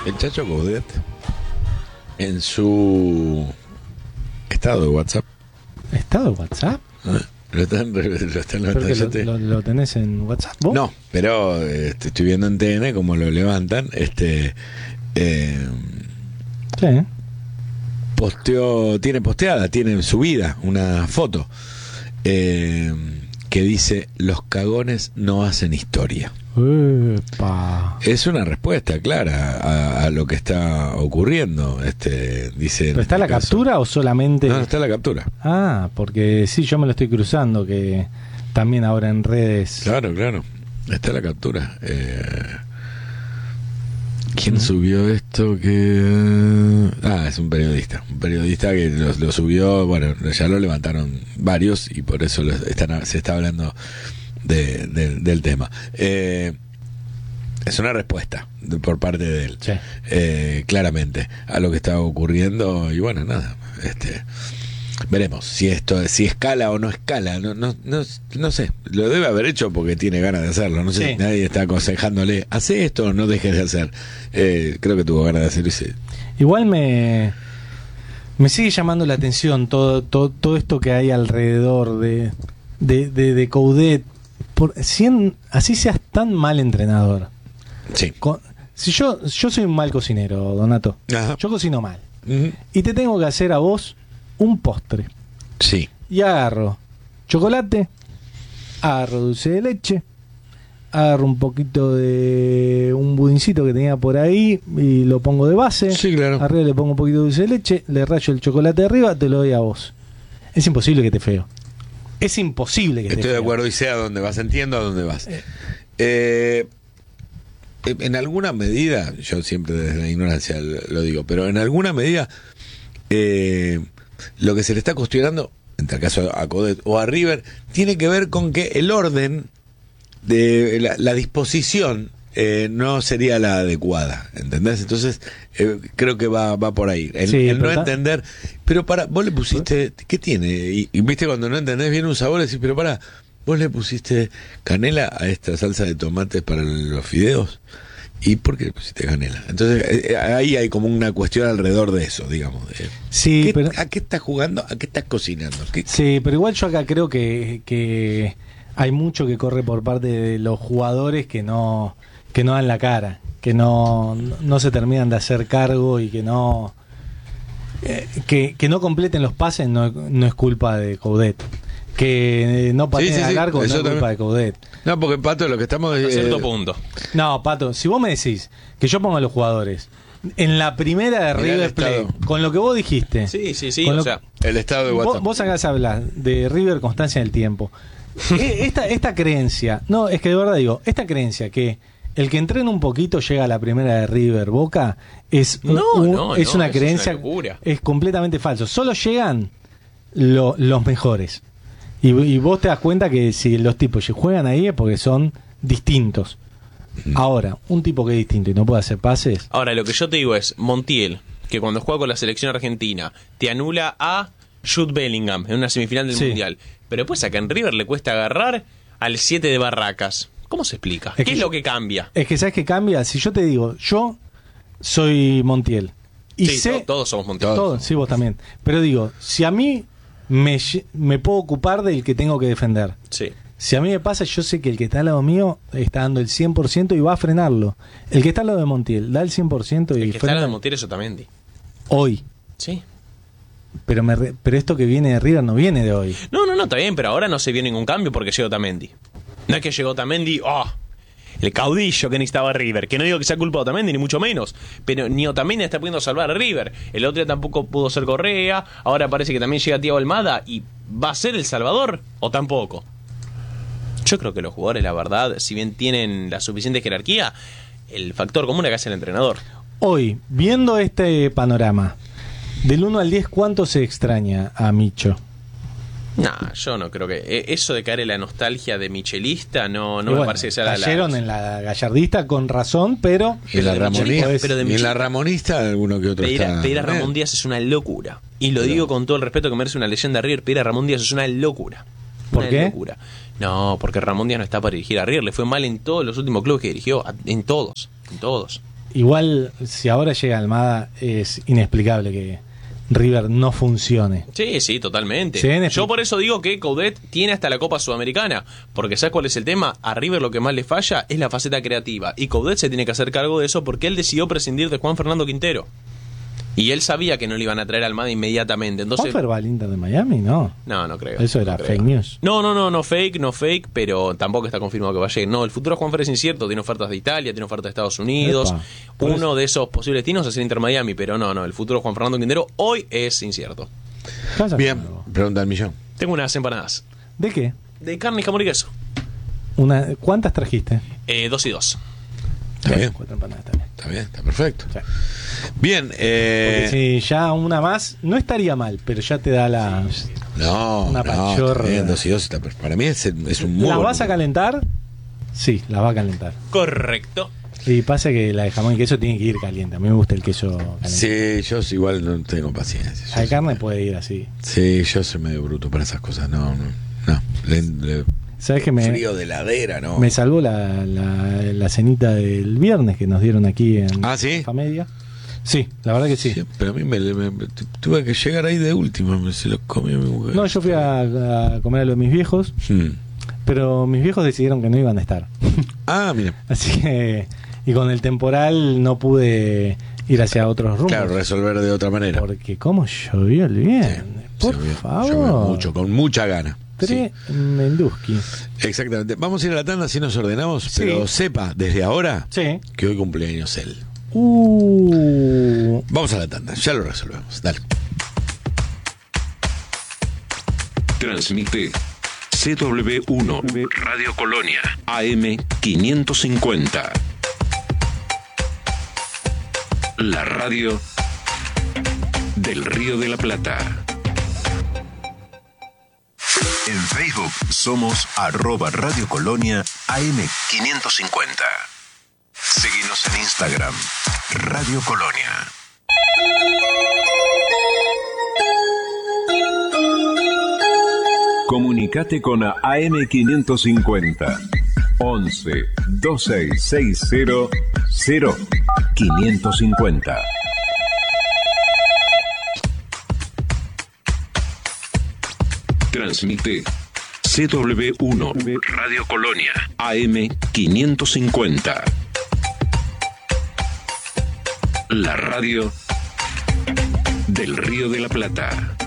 El Chacho Coudet, en su estado de WhatsApp. ¿Estado de WhatsApp? ¿Lo están levantando? ¿Lo tenés en WhatsApp vos? No, pero estoy viendo en TN cómo lo levantan. Sí. Tiene subida una foto que dice: los cagones no hacen historia. Epa. Es una respuesta clara a lo que está ocurriendo. Dice. ¿Pero está la captura o solamente? No, está la captura. Ah, porque sí, yo me lo estoy cruzando, que también ahora en redes. Claro. Está la captura. ¿Quién subió esto? Es un periodista. Un periodista que lo subió. Bueno, ya lo levantaron varios y por eso se está hablando del tema. Es una respuesta por parte de él, Sí. claramente, a lo que está ocurriendo. Y bueno, nada. Veremos si escala o no escala. No sé. Lo debe haber hecho porque tiene ganas de hacerlo. No sé, Sí. Nadie está aconsejándole: hace esto o no dejes de hacer. Creo que tuvo ganas de hacer eso. Igual me sigue llamando la atención todo esto que hay alrededor de Coudet. Así seas tan mal entrenador. Sí. Si yo soy un mal cocinero, Donato. Ajá. Yo cocino mal. Ujú. Y te tengo que hacer a vos un postre. Sí. Y agarro chocolate, agarro dulce de leche, agarro un poquito de un budincito que tenía por ahí y lo pongo de base. Sí, claro. Arriba le pongo un poquito de dulce de leche, le rayo el chocolate arriba, te lo doy a vos. Es imposible que esté feo. Es imposible que esté Estoy de feo. acuerdo y sé a dónde vas, entiendo a dónde vas. En alguna medida, yo siempre desde la ignorancia lo digo, pero en alguna medida lo que se le está cuestionando, en tal caso a Coudet o a River, tiene que ver con que el orden de la disposición no sería la adecuada, ¿entendés? Entonces creo que va por ahí, el no entender. Pero vos le pusiste, ¿qué tiene? Y viste, cuando no entendés bien un sabor, decís, pero vos le pusiste canela a esta salsa de tomates para los fideos. ¿Y por qué le pusiste canela? Entonces ahí hay como una cuestión alrededor de eso, digamos. Sí, pero ¿A qué estás jugando? ¿A qué estás cocinando? sí, pero igual yo acá creo que hay mucho que corre por parte de los jugadores que no dan la cara, que no se terminan de hacer cargo y que no completen los pases. No es culpa de Coudet. Que no pateen al arco no es culpa de Coudet. No, porque Pato, lo que estamos... A cierto punto. No, Pato, si vos me decís que yo pongo a los jugadores en la primera de River Plate, con lo que vos dijiste, Sí, el estado de WhatsApp. vos acá hablas de River constancia en el tiempo. Esta creencia, no, es que de verdad digo, esta creencia que el que entrena un poquito llega a la primera de River Boca es una creencia, es una locura. Es completamente falso. Solo llegan los mejores. Y vos te das cuenta que si los tipos juegan ahí es porque son distintos. Ahora, un tipo que es distinto y no puede hacer pases. Ahora, lo que yo te digo es, Montiel, que cuando juega con la selección argentina, te anula a Jude Bellingham en una semifinal del Mundial. Pero después acá en River le cuesta agarrar al 7 de Barracas. ¿Cómo se explica? ¿Qué es lo que cambia? Es que, ¿sabes qué cambia? Si yo te digo, yo soy Montiel. Y sé, todos somos Montiel. Todos, sí, vos también. Pero digo, si a mí me puedo ocupar del que tengo que defender. Sí. Si a mí me pasa, yo sé que el que está al lado mío está dando el 100% y va a frenarlo. El que está al lado de Montiel da el 100% y El que está al frena lado de Montiel es Otamendi. hoy. Sí. Pero esto que viene de River no viene de hoy. No, está bien, pero ahora no se vio ningún cambio porque llegó Otamendi. No es que llegó Otamendi, el caudillo que necesitaba River. Que no digo que sea culpa de Otamendi, ni mucho menos. Pero ni Otamendi está pudiendo salvar a River. El otro día tampoco pudo ser Correa. Ahora parece que también llega Thiago Almada. ¿Y va a ser el salvador o tampoco? Yo creo que los jugadores, la verdad, si bien tienen la suficiente jerarquía, el factor común acá es el entrenador. Hoy, viendo este panorama, del 1 al 10, ¿cuánto se extraña a Micho? Nah, yo no creo que... Eso de caer en la nostalgia de michelista no me parece que sea la... Cayeron en la gallardista con razón, pero... Y en la ramonista, pero de y en la ramonista alguno que otro está... Pedir a Ramón Díaz es una locura. Y lo digo con todo el respeto que merece una leyenda de River. Pedir a Ramón Díaz es una locura. ¿Por qué? Locura. No, porque Ramón Díaz no está para dirigir a River. Le fue mal en todos los últimos clubes que dirigió. En todos. igual, si ahora llega Almada, es inexplicable que River no funcione. Sí, totalmente. Sí, Yo por eso digo que Coudet tiene hasta la Copa Sudamericana, porque ¿sabes cuál es el tema? A River lo que más le falla es la faceta creativa, y Coudet se tiene que hacer cargo de eso porque él decidió prescindir de Juan Fernando Quintero. Y él sabía que no le iban a traer a Almada inmediatamente. Entonces, ¿Juanfer va al Inter de Miami? No. no creo. Eso era no creo. fake news. No fake, pero tampoco está confirmado que va a llegar. No, el futuro de Juanfer es incierto, tiene ofertas de Italia, tiene ofertas de Estados Unidos. Epa, por Uno eso. de esos posibles destinos es el Inter Miami, pero no, el futuro de Juan Fernando Quintero hoy es incierto. Pasa Bien, algo. pregunta al millón. Tengo unas empanadas ¿De qué? de carne y jamón y queso. ¿Cuántas trajiste? 2 y 2. Está bien, 4 empanadas también. está bien, está perfecto. Sí. Bien, Porque si ya una más, no estaría mal, pero ya te da la... no, una pachorra. está bien, 2 y 2 está perfecto. Para mí es un muy ¿La buen vas a número. calentar? Sí, la va a calentar. Correcto. Y pasa que la de jamón y queso tiene que ir caliente. A mí me gusta el queso caliente. Sí, yo igual no tengo paciencia. La de carne puede ir así. Sí, yo soy medio bruto para esas cosas. No. ¿Sabes que Frío de heladera, no. me salvó la cenita del viernes que nos dieron aquí en Ah, ¿sí? Famedia? Sí, la verdad que sí. Sí, pero a mí tuve que llegar ahí de último. Se lo comió mi mujer. No, yo fui a comer a lo de mis viejos, pero mis viejos decidieron que no iban a estar. Ah, mira. Así que, y con el temporal no pude ir hacia otros rumbos. Claro, resolver de otra manera. Porque cómo llovió el viernes. Por Llovió favor. mucho, con mucha gana. Sí, Tremenduski. exactamente. Vamos a ir a la tanda si nos ordenamos, Sí. pero sepa desde ahora Sí. que hoy cumpleaños él. Vamos a la tanda, ya lo resolvemos. Dale. Transmite CW1 Radio Colonia AM 550. La radio del Río de la Plata. En Facebook somos @Radio Colonia AM 550. Síguenos en Instagram, Radio Colonia. Comunicate con AM 550 11 2660 0550. Transmite CW1 Radio Colonia AM 550. La radio del Río de la Plata.